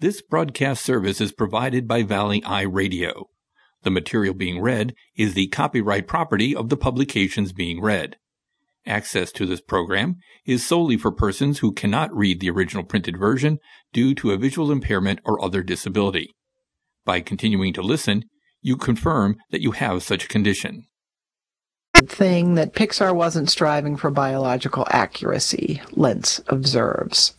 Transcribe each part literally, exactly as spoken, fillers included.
This broadcast service is provided by Valley Eye Radio. The material being read is the copyright property of the publications being read. Access to this program is solely for persons who cannot read the original printed version due to a visual impairment or other disability. By continuing to listen, you confirm that you have such a condition. Thing that Pixar wasn't striving for biological accuracy, Lentz observes.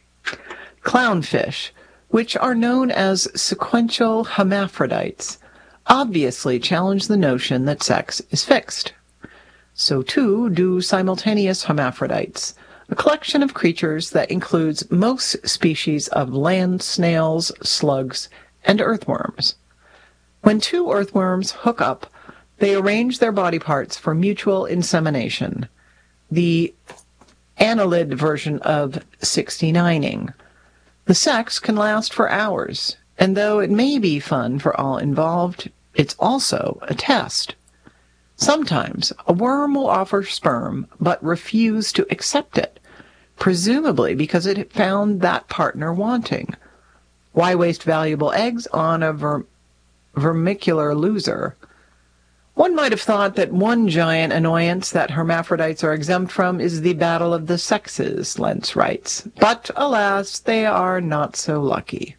Clownfish, which are known as sequential hermaphrodites, obviously challenge the notion that sex is fixed. So too do simultaneous hermaphrodites, a collection of creatures that includes most species of land snails, slugs, and earthworms. When two earthworms hook up, they arrange their body parts for mutual insemination, the annelid version of sixty-nining. The sex can last for hours, and though it may be fun for all involved, it's also a test. Sometimes a worm will offer sperm but refuse to accept it, presumably because it had found that partner wanting. Why waste valuable eggs on a ver- vermicular loser? One might have thought that one giant annoyance that hermaphrodites are exempt from is the battle of the sexes, Lentz writes. But, alas, they are not so lucky.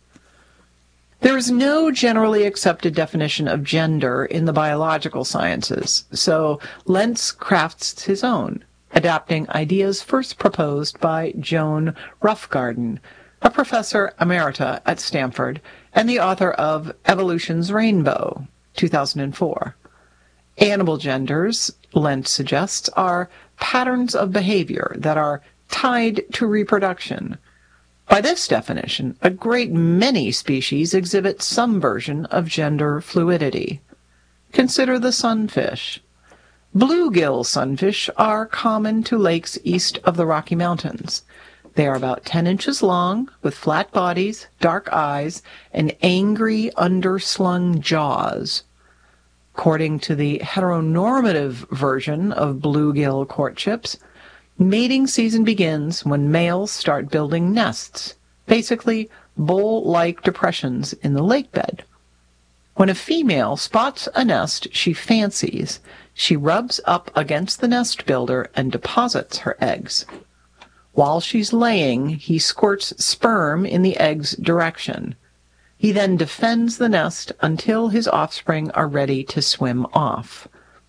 There is no generally accepted definition of gender in the biological sciences, so Lentz crafts his own, adapting ideas first proposed by Joan Roughgarden, a professor emerita at Stanford and the author of Evolution's Rainbow, two thousand four. Animal genders, Lentz suggests, are patterns of behavior that are tied to reproduction. By this definition, a great many species exhibit some version of gender fluidity. Consider the sunfish. Bluegill sunfish are common to lakes east of the Rocky Mountains. They are about ten inches long, with flat bodies, dark eyes, and angry underslung jaws. According to the heteronormative version of bluegill courtships, mating season begins when males start building nests, basically bowl-like depressions in the lake bed. When a female spots a nest she fancies, she rubs up against the nest builder and deposits her eggs. While she's laying, he squirts sperm in the egg's direction. He then defends the nest until his offspring are ready to swim off.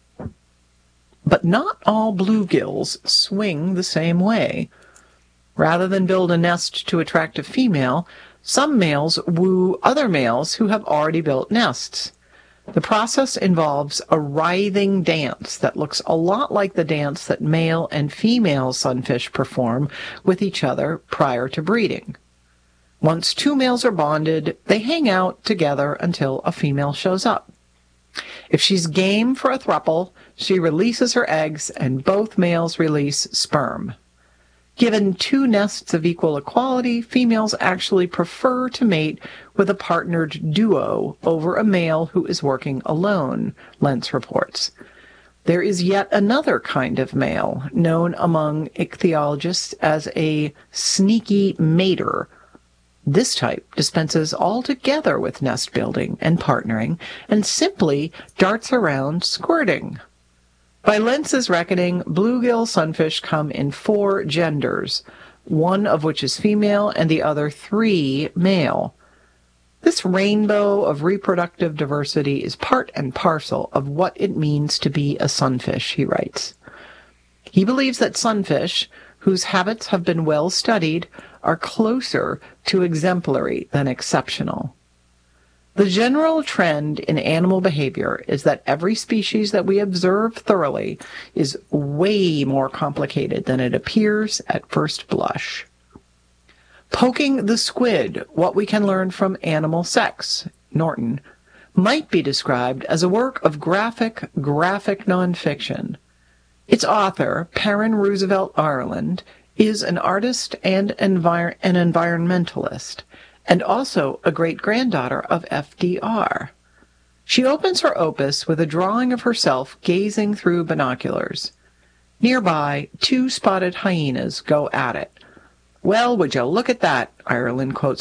But not all bluegills swing the same way. Rather than build a nest to attract a female, some males woo other males who have already built nests. The process involves a writhing dance that looks a lot like the dance that male and female sunfish perform with each other prior to breeding. Once two males are bonded, they hang out together until a female shows up. If she's game for a throuple, she releases her eggs and both males release sperm. Given two nests of equal equality, females actually prefer to mate with a partnered duo over a male who is working alone, Lentz reports. There is yet another kind of male, known among ichthyologists as a sneaky mater. This type dispenses altogether with nest building and partnering and simply darts around squirting. By Lentz's reckoning, bluegill sunfish come in four genders, one of which is female and the other three male. This rainbow of reproductive diversity is part and parcel of what it means to be a sunfish, he writes. He believes that sunfish, whose habits have been well studied, are closer to exemplary than exceptional. The general trend in animal behavior is that every species that we observe thoroughly is way more complicated than it appears at first blush. Poking the Squid, What We Can Learn from Animal Sex, Norton, might be described as a work of graphic, graphic nonfiction. Its author, Perrin Roosevelt Ireland, is an artist and envir- an environmentalist, and also a great-granddaughter of F D R. She opens her opus with a drawing of herself gazing through binoculars. Nearby, two spotted hyenas go at it. "Well, would you look at that," Ireland quotes